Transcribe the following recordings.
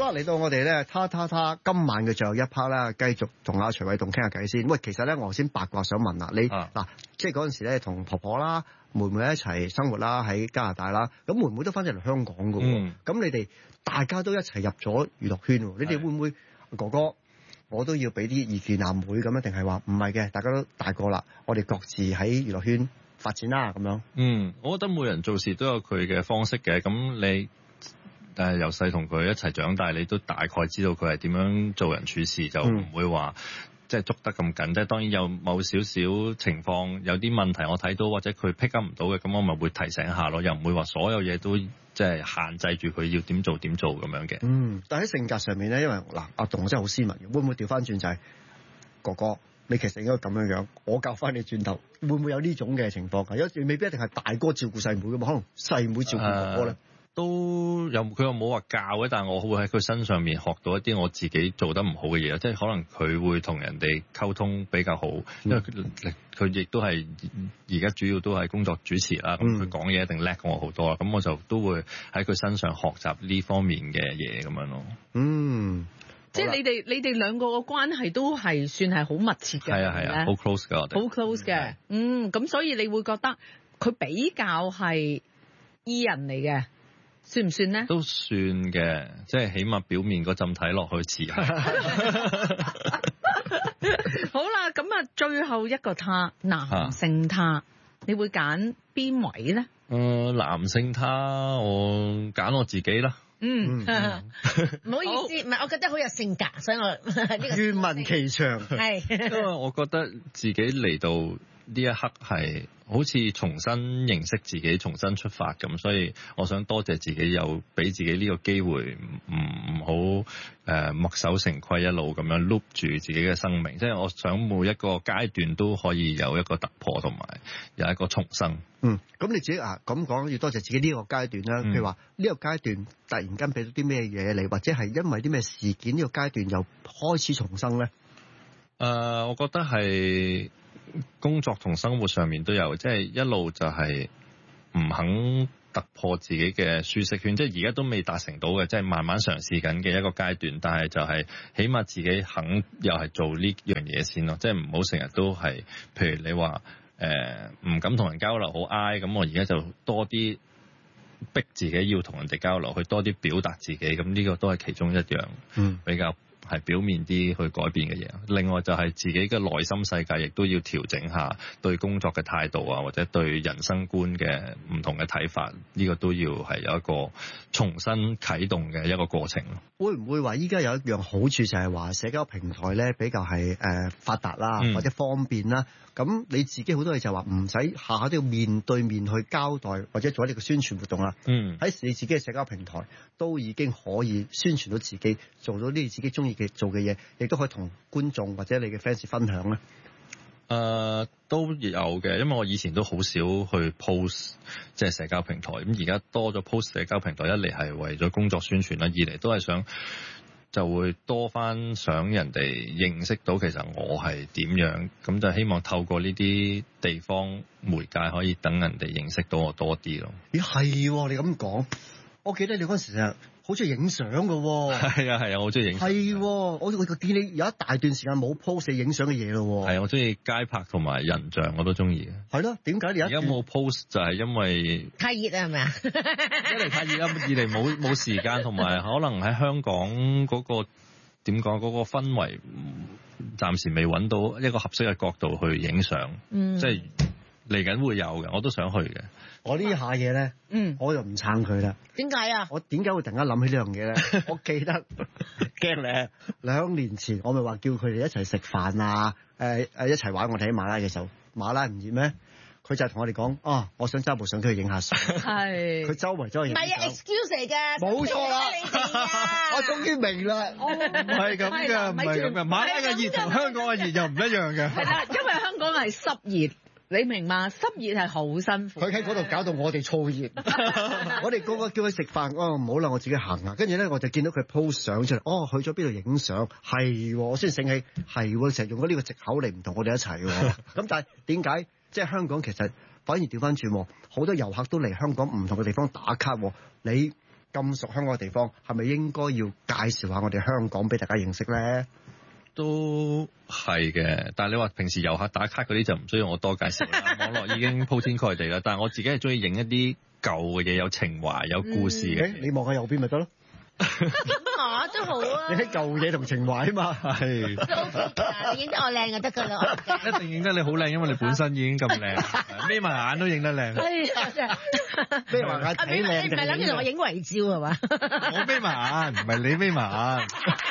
啦，嚟到我哋咧，今晚嘅最後一 part 啦，繼續同阿徐偉棟傾下偈先。喂，其實咧，我先八卦想問啦，你嗱，即係嗰陣時咧，同婆婆啦、妹妹一齊生活啦，喺加拿大啦，咁妹妹都翻咗嚟香港㗎喎。咁你哋大家都一齊入咗娛樂圈喎，你哋會唔會哥哥？我都要俾啲意見阿妹咁樣，定係話唔係嘅？大家都大個啦，我哋各自喺娛樂圈發展啦，咁樣。 我覺得每人做事都有佢嘅方式嘅。咁你由細同佢一齊長大，你都大概知道佢係點樣做人處事，就唔會話即係捉得咁緊。即係當然有某少少情況有啲問題我睇到，或者佢 pick up 唔到嘅，咁我咪會提醒下咯。又唔會話所有嘢都即係限制住佢要點做咁樣嘅。 但喺性格上面咧，因為嗱阿棟真係好斯文嘅，會唔會調翻轉就係哥哥？你其實應該咁樣，我教翻你轉頭，會唔會有呢種嘅情況㗎？有時未必一定係大哥照顧細妹㗎嘛，可能細妹照顧哥哥咧。 都有佢又冇話教嘅，但係我會喺佢身上面學到一啲我自己做得唔好嘅嘢，即係可能佢會同人哋溝通比較好，因為佢亦都係而家主要都係工作主持啦，咁佢講嘢一定叻過我好多啦，咁我就都會喺佢身上學習呢方面嘅嘢咁樣咯。 即係你哋兩個嘅關係都係算係好密切嘅， 係啊，好 close 㗎，我哋好 close 嘅。咁所以你會覺得佢比較係 E 人嚟嘅。算唔算咧？都算嘅，即係起碼表面嗰陣睇落去似係。 好啦，咁啊，最後一個他，男性他，你會揀邊位咧？ 男性他，我揀我自己啦。 唔好意思，唔係，我覺得好有性格，所以我願聞其詳。 係， 因為我覺得自己嚟到呢一刻係好似重新認識自己，重新出發咁，所以我想多謝自己有俾自己呢個機會，唔好墨守成規，一路咁樣 loop 住自己嘅生命。即係我想每一個階段都可以有一個突破，同埋有一個重生。 咁你自己咁講，要多謝自己呢個階段啦。譬如話呢個階段突然間俾到啲咩嘢你，或者係因為啲咩事件呢個階段又開始重生咧？ 我覺得係工作同生活上面都有，即係一路就係唔肯突破自己嘅舒適圈，即係而家都未達成到嘅，即係慢慢嘗試緊嘅一個階段。但係就係起碼自己肯又係做呢樣嘢先咯，即係唔好成日都係，譬如你話唔敢同人交流好挨，咁我而家就多啲逼自己要同人哋交流，去多啲表達自己，咁呢個都係其中一樣比較係表面啲去改變嘅嘢。另外就係自己嘅內心世界亦都要調整下對工作嘅態度啊，或者對人生觀嘅唔同嘅睇法，呢個都要係有一個重新啟動嘅一個過程。 會唔會話依家有一樣好處就係話社交平台咧比較係發達啦，或者方便啦，咁你自己好多嘢就話唔使下下都要面對面去交代，或者做一啲嘅宣傳活動啦。喺你自己嘅社交平台都已經可以宣傳到自己，做到啲自己中意嘅做嘅嘢，亦都可以同觀眾或者你嘅 fans 分享咧。 都有嘅，因為我以前都好少去 post 即係社交平台，咁而家多咗 post 社交平台，一嚟係為咗工作宣傳啦，二嚟都係想就會多翻想人哋認識到其實我係點樣，咁就希望透過呢啲地方媒介可以等人哋認識到我多啲咯。 咦係，你咁講，我記得你嗰陣時成日好中意影相㗎喎。 係啊，我好中意影相。 係，我見你有一大段時間冇 post 影相嘅嘢咯。 係，我中意街拍同埋人像我都中意嘅。 係咯，點解你而家冇 post 就係因為太熱啦，係咪啊？ 一嚟太熱啦，二嚟冇時間，同埋可能喺香港嗰個點講嗰個氛圍，暫時未揾到一個合適嘅角度去影相。即係嚟緊會有嘅，我都想去嘅。 我呢下嘢咧，我就唔撐佢啦。 點解啊？ 我點解會突然間諗起呢樣嘢咧？我記得驚咧，2年前我咪話叫佢哋一齊食飯啊，一齊玩。我哋喺馬拉嘅時候，馬拉唔熱咩？佢就係同我哋講，我想揸部相機去影下相。係。佢周圍走去影。唔係啊 ，excuse 嚟㗎。 冇錯啦。 你哋啊！ 我終於明啦。唔係咁嘅，唔係咁嘅。馬拉嘅熱同香港嘅熱又唔一樣嘅。 係啦，因為香港係濕熱。你明嘛？濕熱係好辛苦。 佢喺嗰度搞到我哋燥熱。我哋個個叫佢食飯，唔好啦，我自己行啊。跟住咧，我就見到佢 post 相出嚟，去咗邊度影相？係，我先醒起，係成日用咗呢個藉口嚟唔同我哋一齊喎。咁但係點解？即係香港其實反而調翻轉，好多遊客都嚟香港唔同嘅地方打卡。你咁咁熟香港嘅地方，係咪應該要介紹下我哋香港俾大家認識咧？ 都係嘅，但係你話平時遊客打卡嗰啲就唔需要我多介紹啦，網絡已經鋪天蓋地啦。但係我自己係中意影一啲舊嘅嘢，有情懷、有故事嘅。 你望下右邊咪得咯。 我都好啊。 你喺舊嘢同情懷啊嘛。係。 都 OK 㗎，你影得我靚就得㗎啦。 一定影得你好靚，因為你本身已經咁靚，眯埋眼都影得靚。 係啊，真係。 眯埋眼睇靚。 你唔係諗住同我影遺照係嘛？ 我眯埋眼，唔係你眯埋眼。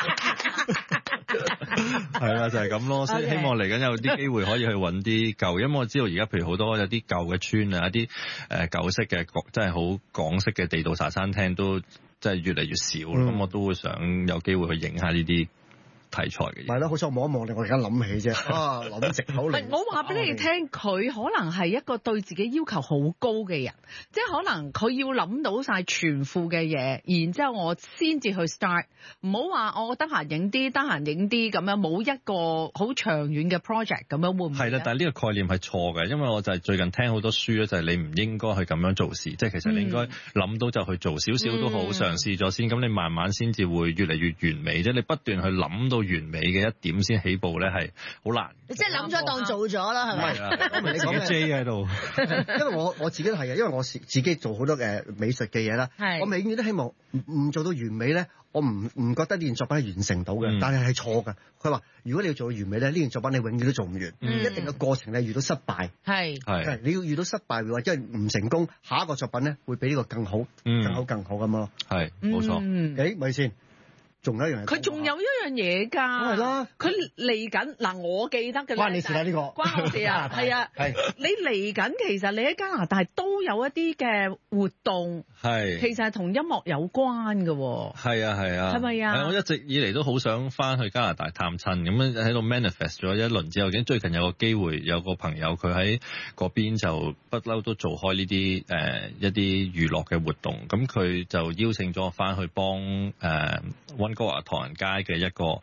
係啦，就係咁咯，所以希望嚟緊有啲機會可以去揾啲舊，因為我知道而家譬如好多有啲舊嘅村啊，一啲舊式嘅真係好港式嘅地道茶餐廳都真係越嚟越少，咁我都會想有機會去影下呢啲題材嘅嘢。 係咯，好彩我望一望你，我而家諗起啫。諗藉口嚟。 我話俾你哋聽，佢可能係一個對自己要求好高嘅人，即係可能佢要諗到晒全副嘅嘢，然之後我先至去 start。唔好話我得閒影啲，得閒影啲咁樣，冇一個好長遠嘅 project 咁樣會唔會？ 係啦，但係呢個概念係錯嘅，因為我就係最近聽好多書咧，就係你唔應該去咁樣做事，即係其實你應該諗到就去做少少都好，嘗試咗先，咁你慢慢先至會越嚟越完美啫。你不斷去諗到完美嘅一點先起步咧，係好難。 你即係諗咗當做咗啦，係咪？ 我明你講嘅 J 喺度， 因為我自己都係嘅，因為我自己做好多美術嘅嘢啦，我永遠都希望唔做到完美咧。我唔覺得呢件作品係完成到嘅，但係錯嘅。佢話如果你要做到完美咧，呢件作品你永遠都做唔完，一定嘅過程你遇到失敗，係你要遇到失敗或者係唔成功，下一個作品咧會比呢個更好、更好咁咯。 係冇錯。 咪先？仲有一樣嘢， 佢仲有一樣嘢㗎， 係啦， 佢嚟緊嗱，我記得嘅關你事啦呢個， 關我事啊，係啊，你嚟緊其實你喺加拿大都有一啲嘅活動， 係其實係同音樂有關嘅喎， 係啊，係咪啊？我一直以嚟都好想翻去加拿大探親，咁樣喺度 manifest 咗一輪之後，咁最近有個機會，有個朋友佢喺嗰邊就不嬲都做開呢啲一啲娛樂嘅活動，咁佢就邀請咗我翻去幫溫哥華唐人街嘅一個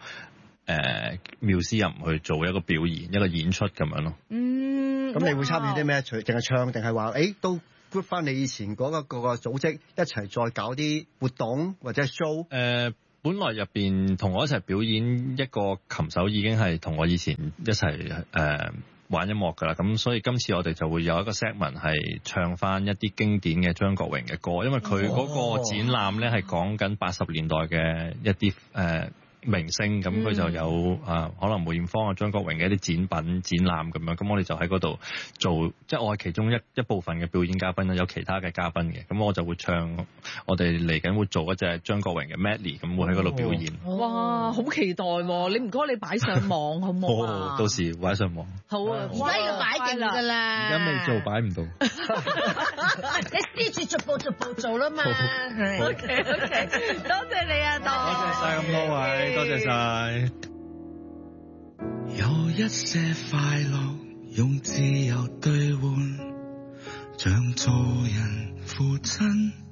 museum去做一個表演，一個演出咁樣咯。 咁你會參與啲咩？除淨係唱，定係話都 group 翻你以前嗰個組織一齊再搞啲活動或者 show？ 本來入邊同我一齊表演一個琴手已經係同我以前一齊玩音樂㗎啦，咁所以今次我哋就會有一個 segment 係唱翻一啲經典嘅張國榮嘅歌，因為佢嗰個展覽咧係講緊80年代嘅一啲明星，咁佢就有可能梅艷芳啊、張國榮嘅一啲展覽咁樣，咁我哋就喺嗰度做，即係我係其中一部分嘅表演嘉賓啦，有其他嘅嘉賓嘅，咁我就會唱，我哋嚟緊會做一隻張國榮嘅 medley， 咁會喺嗰度表演。 哇，好期待喎！你唔該你擺上網好唔好啊？ 到時擺上網。 好啊， 而家要擺勁㗎啦。 而家未做，擺唔到。 你試住逐步做啦嘛。 OK，多謝你啊，多謝晒咁多位。多謝晒。 有一些快樂用自由兌換，像做人父親